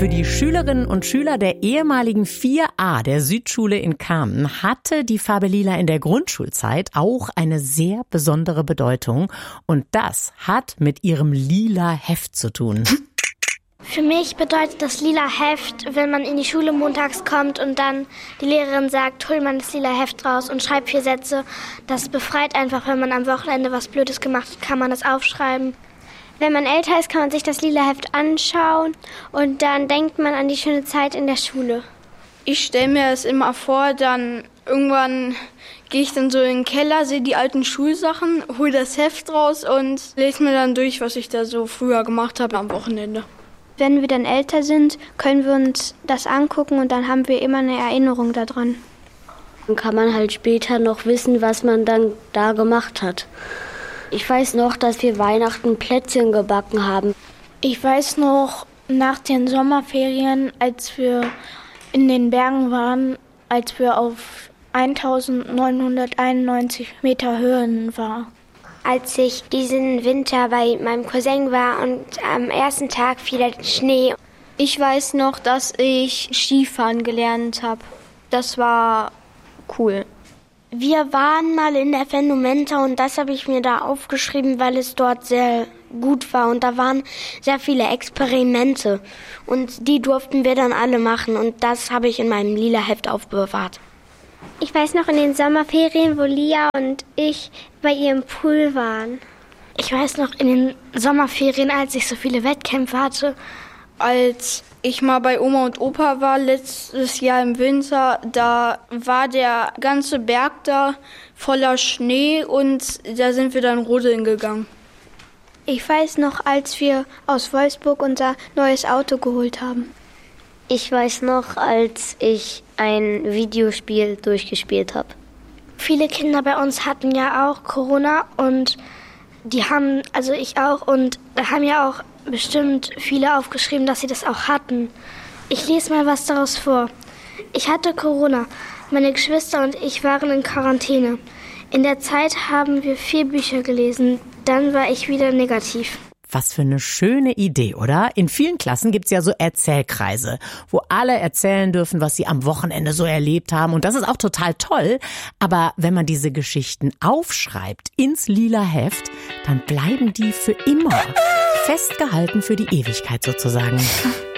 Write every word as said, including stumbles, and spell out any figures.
Für die Schülerinnen und Schüler der ehemaligen vier a der Südschule in Kamen hatte die Farbe Lila in der Grundschulzeit auch eine sehr besondere Bedeutung. Und das hat mit ihrem lila Heft zu tun. Für mich bedeutet das lila Heft, wenn man in die Schule montags kommt und dann die Lehrerin sagt, hol man das lila Heft raus und schreib vier Sätze. Das befreit einfach, wenn man am Wochenende was Blödes gemacht hat, kann man das aufschreiben. Wenn man älter ist, kann man sich das lila Heft anschauen und dann denkt man an die schöne Zeit in der Schule. Ich stelle mir das immer vor, dann irgendwann gehe ich dann so in den Keller, sehe die alten Schulsachen, hole das Heft raus und lese mir dann durch, was ich da so früher gemacht habe am Wochenende. Wenn wir dann älter sind, können wir uns das angucken und dann haben wir immer eine Erinnerung daran. Dann kann man halt später noch wissen, was man dann da gemacht hat. Ich weiß noch, dass wir Weihnachten Plätzchen gebacken haben. Ich weiß noch, nach den Sommerferien, als wir in den Bergen waren, als wir auf eintausendneunhunderteinundneunzig Meter Höhe waren. Als ich diesen Winter bei meinem Cousin war und am ersten Tag fiel der Schnee. Ich weiß noch, dass ich Skifahren gelernt habe. Das war cool. Wir waren mal in der Phänomenta und das habe ich mir da aufgeschrieben, weil es dort sehr gut war. Und da waren sehr viele Experimente und die durften wir dann alle machen. Und das habe ich in meinem lila Heft aufbewahrt. Ich weiß noch in den Sommerferien, wo Lia und ich bei ihrem Pool waren. Ich weiß noch in den Sommerferien, als ich so viele Wettkämpfe hatte. Als ich mal bei Oma und Opa war, letztes Jahr im Winter, da war der ganze Berg da voller Schnee und da sind wir dann rodeln gegangen. Ich weiß noch, als wir aus Wolfsburg unser neues Auto geholt haben. Ich weiß noch, als ich ein Videospiel durchgespielt habe. Viele Kinder bei uns hatten ja auch Corona und die haben, also ich auch, und da haben ja auch bestimmt viele aufgeschrieben, dass sie das auch hatten. Ich lese mal was daraus vor. Ich hatte Corona. Meine Geschwister und ich waren in Quarantäne. In der Zeit haben wir vier Bücher gelesen. Dann war ich wieder negativ. Was für eine schöne Idee, oder? In vielen Klassen gibt's ja so Erzählkreise, wo alle erzählen dürfen, was sie am Wochenende so erlebt haben. Und das ist auch total toll. Aber wenn man diese Geschichten aufschreibt ins lila Heft, dann bleiben die für immer festgehalten für die Ewigkeit sozusagen.